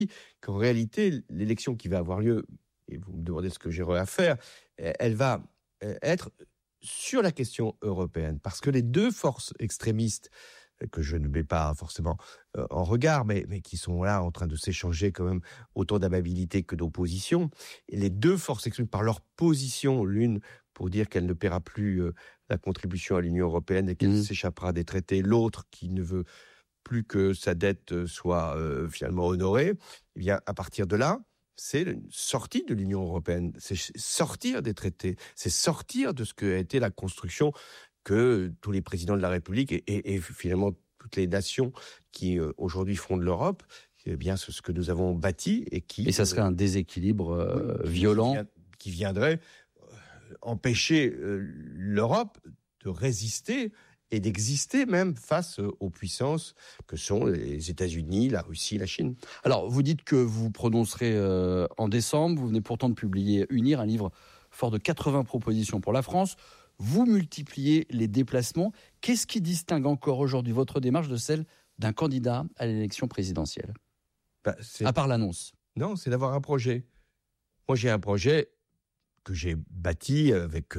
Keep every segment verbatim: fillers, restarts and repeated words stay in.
qu'en réalité, l'élection qui va avoir lieu, et vous me demandez ce que j'aurai à faire, elle va être sur la question européenne, parce que les deux forces extrémistes, que je ne mets pas forcément en regard, mais, mais qui sont là en train de s'échanger quand même autant d'amabilité que d'opposition, et les deux forces extrémistes, par leur position, l'une pour dire qu'elle ne paiera plus la contribution à l'Union européenne et qu'elle mmh. s'échappera des traités, l'autre qui ne veut plus que sa dette soit euh, finalement honorée, eh bien, à partir de là, c'est une sortie de l'Union européenne, c'est sortir des traités, c'est sortir de ce qu'a été la construction que tous les présidents de la République et, et, et finalement toutes les nations qui euh, aujourd'hui fondent l'Europe, eh bien, c'est ce que nous avons bâti et qui... Et ça serait un déséquilibre euh, oui, violent qui, vient, qui viendrait euh, empêcher euh, l'Europe de résister et d'exister même face aux puissances que sont les États-Unis, la Russie, la Chine. Alors, vous dites que vous vous prononcerez euh, en décembre. Vous venez pourtant de publier Unir, un livre fort de quatre-vingts propositions pour la France. Vous multipliez les déplacements. Qu'est-ce qui distingue encore aujourd'hui votre démarche de celle d'un candidat à l'élection présidentielle ? bah, c'est... À part l'annonce. Non, c'est d'avoir un projet. Moi, j'ai un projet que j'ai bâti avec...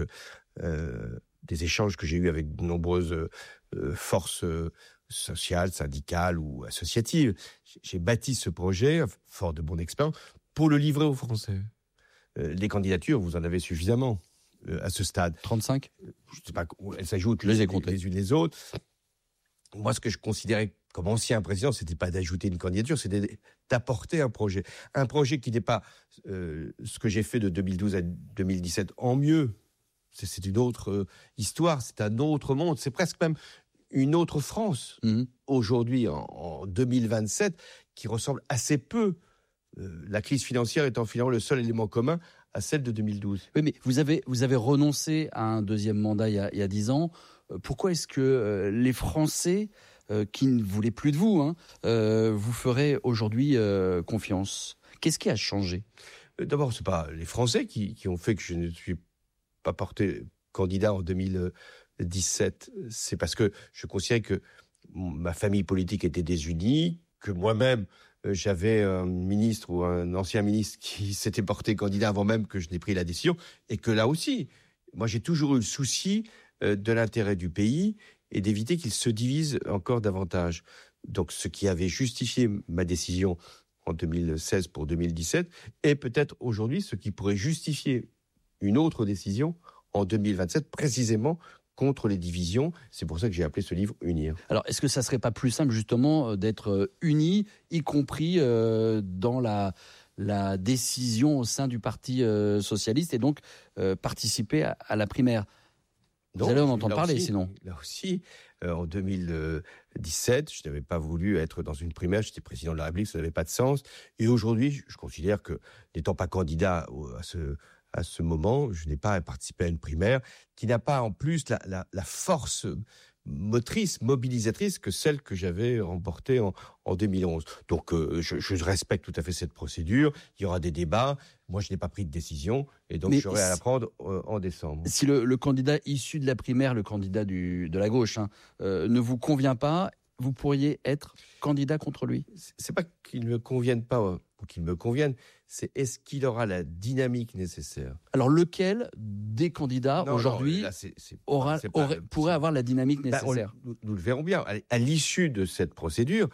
Euh, des échanges que j'ai eus avec de nombreuses euh, forces euh, sociales, syndicales ou associatives. J'ai bâti ce projet, fort de mon expérience, pour le livrer aux Français. Euh, les candidatures, vous en avez suffisamment euh, à ce stade. trente-cinq Je ne sais pas, elles s'ajoutent les, les, les, les unes les autres. Moi, ce que je considérais comme ancien président, c'était pas d'ajouter une candidature, c'était d'apporter un projet. Un projet qui n'est pas euh, ce que j'ai fait de deux mille douze à deux mille dix-sept en mieux. C'est une autre euh, histoire, c'est un autre monde, c'est presque même une autre France, mmh. aujourd'hui, en, en deux mille vingt-sept, qui ressemble assez peu, euh, la crise financière étant finalement le seul élément commun à celle de deux mille douze. Oui, mais vous avez, vous avez renoncé à un deuxième mandat il y a, il y a dix ans. Pourquoi est-ce que euh, les Français, euh, qui ne voulaient plus de vous, hein, euh, vous feraient aujourd'hui euh, confiance ? Qu'est-ce qui a changé ? D'abord, ce n'est pas les Français qui, qui ont fait que je ne suis pas porté candidat en deux mille dix-sept, c'est parce que je considérais que ma famille politique était désunie, que moi-même j'avais un ministre ou un ancien ministre qui s'était porté candidat avant même que je n'ai pris la décision, et que là aussi, moi j'ai toujours eu le souci de l'intérêt du pays et d'éviter qu'il se divise encore davantage. Donc ce qui avait justifié ma décision en deux mille seize pour deux mille dix-sept est peut-être aujourd'hui ce qui pourrait justifier une autre décision en deux mille vingt-sept, précisément contre les divisions. C'est pour ça que j'ai appelé ce livre « Unir ». Alors, est-ce que ça ne serait pas plus simple, justement, d'être unis, y compris euh, dans la, la décision au sein du Parti euh, socialiste, et donc euh, participer à, à la primaire ? Vous allez en entendre parler, aussi, sinon. Là aussi, euh, en deux mille dix-sept, je n'avais pas voulu être dans une primaire, j'étais président de la République, ça n'avait pas de sens. Et aujourd'hui, je considère que, n'étant pas candidat à ce... à ce moment, je n'ai pas participé à une primaire qui n'a pas en plus la, la, la force motrice, mobilisatrice que celle que j'avais remportée en, en deux mille onze. Donc euh, je, je respecte tout à fait cette procédure, il y aura des débats, moi je n'ai pas pris de décision et donc j'aurai si, à la prendre euh, en décembre. Si le, le candidat issu de la primaire, le candidat du, de la gauche, hein, euh, ne vous convient pas, vous pourriez être candidat contre lui ? C'est pas qu'il ne me convienne pas ou qu'il me convienne, c'est est-ce qu'il aura la dynamique nécessaire ? Alors lequel des candidats non, aujourd'hui non, là, c'est, c'est, aura, c'est pas, aurait, pourrait avoir la dynamique nécessaire ? Ben, on, nous, nous le verrons bien. À, à l'issue de cette procédure,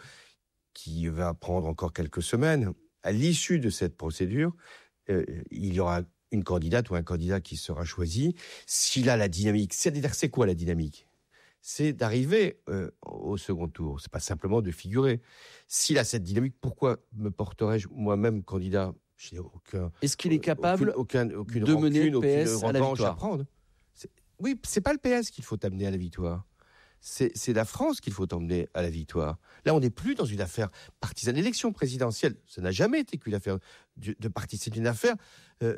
qui va prendre encore quelques semaines, à l'issue de cette procédure, euh, il y aura une candidate ou un candidat qui sera choisi. S'il a la dynamique, c'est-à-dire c'est quoi la dynamique ? C'est d'arriver euh, au second tour. C'est pas simplement de figurer. S'il a cette dynamique, pourquoi me porterais-je moi-même candidat ? Je n'ai aucun. Est-ce qu'il est capable aucune, aucune, aucune de rancune, mener le P S aucune à la victoire ? À prendre. C'est, oui, c'est pas le P S qu'il faut amener à la victoire. C'est, c'est la France qu'il faut emmener à la victoire. Là, on n'est plus dans une affaire partisane. L'élection présidentielle, ça n'a jamais été qu'une affaire de, de parti. C'est une affaire euh,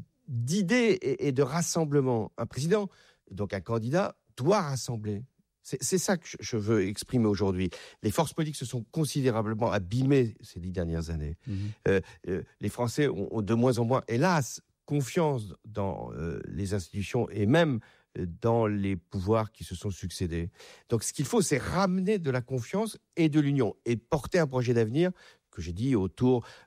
d'idées et, et de rassemblement. Un président, donc un candidat, doit rassembler. C'est, c'est ça que je veux exprimer aujourd'hui. Les forces politiques se sont considérablement abîmées ces dix dernières années. Mmh. Euh, euh, les Français ont, ont de moins en moins, hélas, confiance dans euh, les institutions et même dans les pouvoirs qui se sont succédés. Donc ce qu'il faut, c'est ramener de la confiance et de l'union et porter un projet d'avenir que j'ai dit autour